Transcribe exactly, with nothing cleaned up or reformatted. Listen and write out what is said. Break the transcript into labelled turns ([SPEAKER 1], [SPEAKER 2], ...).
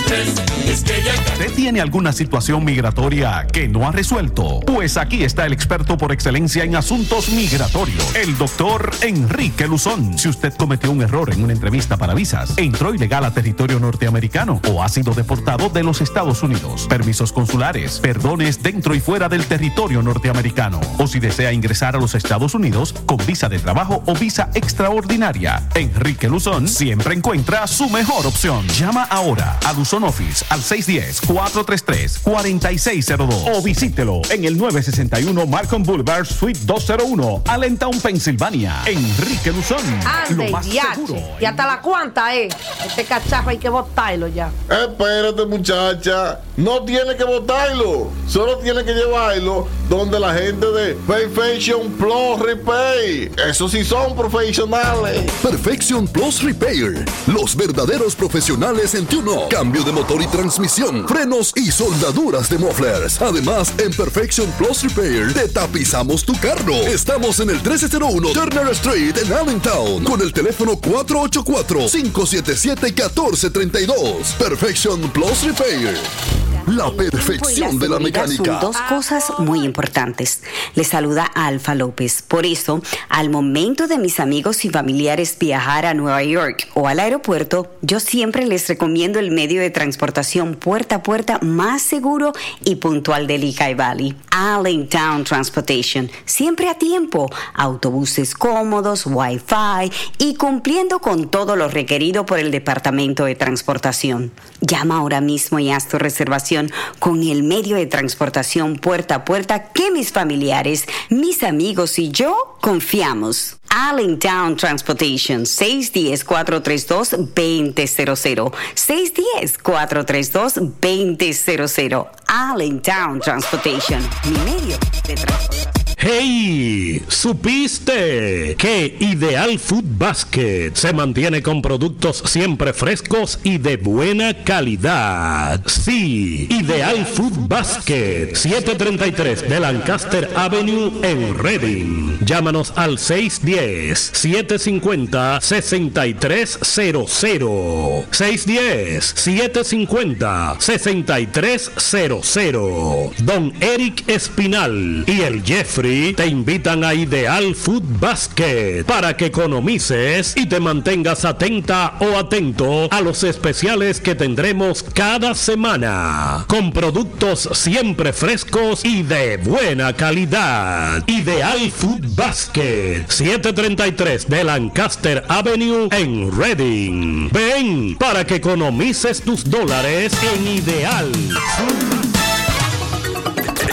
[SPEAKER 1] tres, es que ya...
[SPEAKER 2] ¿Usted tiene alguna situación migratoria que no ha resuelto? Pues aquí está el experto por excelencia en asuntos migratorios, el doctor Enrique Luzón. Si usted cometió un error en una entrevista para visas, entró ilegal a territorio norteamericano o ha sido deportado de los Estados Unidos, permisos consulares, perdones dentro y fuera del territorio norteamericano, o si desea ingresar a los Estados Unidos con visa de trabajo o visa extraordinaria, Enrique Luzón siempre encuentra su mejor opción. Llama ahora a Luzón Office al seis uno cero, cuatro tres tres, cuatro seis cero dos o visítelo en el nueve sesenta y uno Markham Boulevard, Suite doscientos uno, Allentown, Pensilvania. Enrique Luzón,
[SPEAKER 3] Ande,
[SPEAKER 2] lo más
[SPEAKER 3] yache.
[SPEAKER 2] seguro.
[SPEAKER 3] Y hasta la cuanta, eh. Este cacharro hay que botarlo ya.
[SPEAKER 4] Espérate, muchacha. No tiene que botarlo. Solo tiene que llevarlo donde la gente de Perfection Plus Repair. Esos sí son profesionales.
[SPEAKER 5] Perfection Plus Repair. Los verdaderos profesionales en tune-up, cambio de motor y transmisión, frenos y soldaduras de mufflers. Además, en Perfection Plus Repair te tapizamos tu carro. Estamos en el trece cero uno Turner Street en Allentown con el teléfono cuatro ocho cuatro, cinco siete siete, uno cuatro tres dos. Perfection Plus Repair. La perfección de la mecánica.
[SPEAKER 6] Son dos cosas muy importantes. Les saluda Alfa López. Por eso, al momento de mis amigos y familiares viajar a Nueva York o al aeropuerto, yo siempre les recomiendo el medio de transportación puerta a puerta más seguro y puntual de Lehigh Valley. Allentown Transportation. Siempre a tiempo. Autobuses cómodos, Wi-Fi y cumpliendo con todo lo requerido por el Departamento de Transportación. Llama ahora mismo y haz tu reservación con el medio de transportación puerta a puerta que mis familiares, mis amigos y yo confiamos. Allentown Transportation, seis uno cero, cuatro tres dos, dos cero cero cero. seis uno cero, cuatro tres dos, dos cero cero. Allentown Transportation, mi medio de transportación.
[SPEAKER 7] ¡Hey! ¿Supiste que Ideal Food Basket se mantiene con productos siempre frescos y de buena calidad? Sí, Ideal Food Basket, setecientos treinta y tres de Lancaster Avenue en Reading. Llámanos al seis uno cero, siete cinco cero, seis tres cero cero. seis uno cero, siete cinco cero, seis tres cero cero. Don Eric Espinal y el Jeffrey te invitan a Ideal Food Basket para que economices y te mantengas atenta o atento a los especiales que tendremos cada semana con productos siempre frescos y de buena calidad. Ideal Food Basket, setecientos treinta y tres de Lancaster Avenue en Reading. Ven para que economices tus dólares en Ideal.